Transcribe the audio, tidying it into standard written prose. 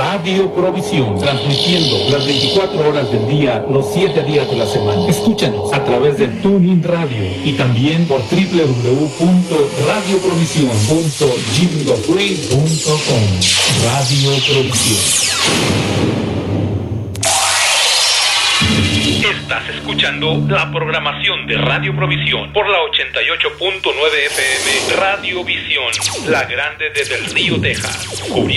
Radio Provisión, transmitiendo las 24 horas del día, los 7 días de la semana. Escúchanos a través de TuneIn Radio y también por www.radioprovisión.jingofree.com. Radio Provisión. Estás escuchando la programación de Radio Provisión por la 88.9 FM Radio Visión, la grande desde el Río, Texas, cubriendo